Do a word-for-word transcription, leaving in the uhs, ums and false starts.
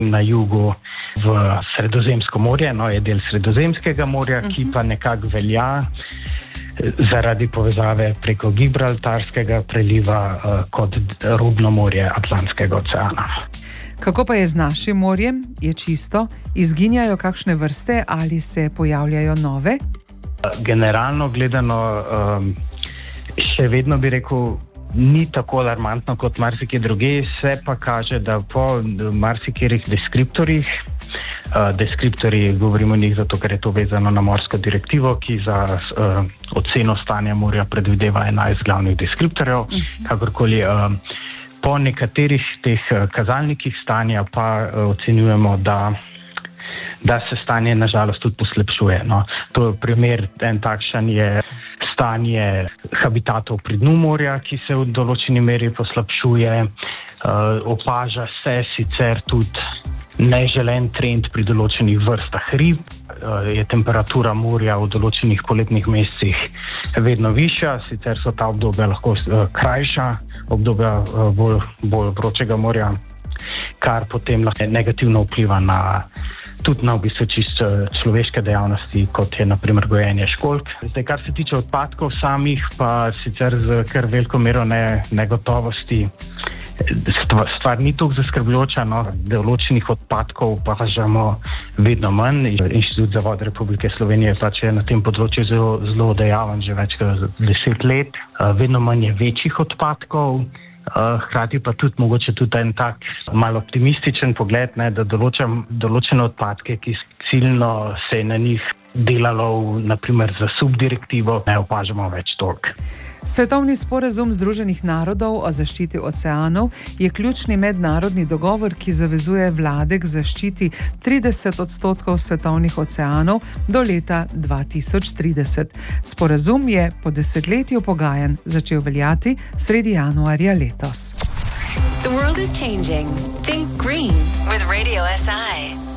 na jugu v Sredozemsko morje, no je del Sredozemskega morja, ki pa nekako velja zaradi povezave preko Gibraltarskega preliva uh, kot robno morje Atlantskega oceana. Kako pa je z našim morjem? Je čisto? Izginjajo kakšne vrste ali se pojavljajo nove? Generalno gledano um, še vedno bi rekel, ni tako alarmantno kot marsikje druge, se pa kaže, da po marsikjerih deskriptorjih, uh, deskriptorji govorimo o njih zato, ker je to vezano na morsko direktivo, ki za uh, oceno stanja morja predvideva enajst glavnih deskriptorjev, kakorkoli. Uh, po nekaterih teh uh, kazalnikih stanja pa uh, ocenjujemo, da da se stanje nažalost tudi poslepšuje. No. To je primer, en takšen je stanje habitatov pri dnu morja, ki se v določeni meri poslabšuje. Uh, opaža se sicer tudi neželen trend pri določenih vrstah rib. Uh, je temperatura morja v določenih poletnih mesecih vedno višja, sicer so ta obdobja lahko uh, krajša, obdobja uh, bolj, bolj vročega morja, kar potem lahko negativno vpliva na tudi na v bistvu čisto človeške dejavnosti, kot je na primer gojenje školjk. Zdaj, kar se tiče odpadkov samih, pa sicer z kar veliko mero ne, negotovosti, stvar, stvar ni toliko zaskrbljujoča, no, določenih odpadkov pa žamo vedno manj. Inštitut za vode Republike Slovenije pač je na tem področju zelo, zelo dejaven že več kot deset let. Vedno manj je večjih odpadkov. Uh, hkrati pa tudi mogoče tudi en tak malo optimističen pogled, ne, da določam, določene odpadke, ki ciljno se je na njih delalo, naprimer za subdirektivo, ne opažamo več toliko. Svetovni sporazum Združenih narodov o zaščiti oceanov je ključni mednarodni dogovor, ki zavezuje vlade k zaščiti trideset odstotkov svetovnih oceanov do leta dva tisoč trideset. Sporazum je po desetletju pogajanj začel veljati sredi januarja letos. The world is changing. Think green with Radio S I.